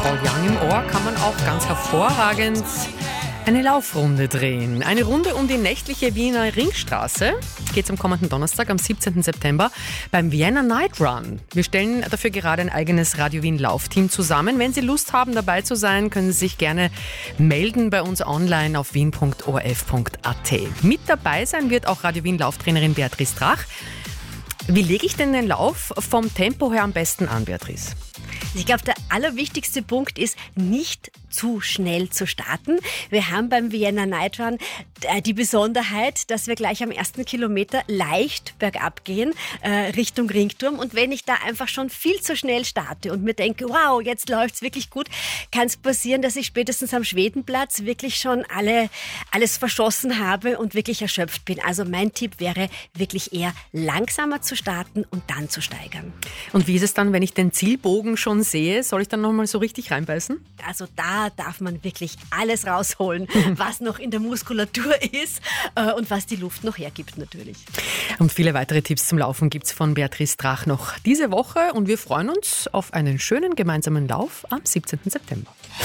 Paul Young im Ohr kann man auch ganz hervorragend eine Laufrunde drehen. Eine Runde um die nächtliche Wiener Ringstraße geht es am kommenden Donnerstag, am 17. September, beim Vienna Night Run. Wir stellen dafür gerade ein eigenes Radio Wien Laufteam zusammen. Wenn Sie Lust haben, dabei zu sein, können Sie sich gerne melden bei uns online auf wien.orf.at. Mit dabei sein wird auch Radio Wien Lauftrainerin Beatrice Drach. Wie lege ich denn den Lauf vom Tempo her am besten an, Beatrice? Ich glaube, der allerwichtigste Punkt ist, nicht zu schnell zu starten. Wir haben beim Vienna Night Run die Besonderheit, dass wir gleich am ersten Kilometer leicht bergab gehen, Richtung Ringturm. Und wenn ich da einfach schon viel zu schnell starte und mir denke, wow, jetzt läuft's wirklich gut, kann es passieren, dass ich spätestens am Schwedenplatz wirklich schon alles verschossen habe und wirklich erschöpft bin. Also mein Tipp wäre wirklich eher langsamer zu starten und dann zu steigern. Und wie ist es dann, wenn ich den Zielbogen schon sehe? Soll ich dann nochmal so richtig reinbeißen? Also da darf man wirklich alles rausholen, was noch in der Muskulatur ist und was die Luft noch hergibt natürlich. Und viele weitere Tipps zum Laufen gibt es von Beatrice Drach noch diese Woche und wir freuen uns auf einen schönen gemeinsamen Lauf am 17. September.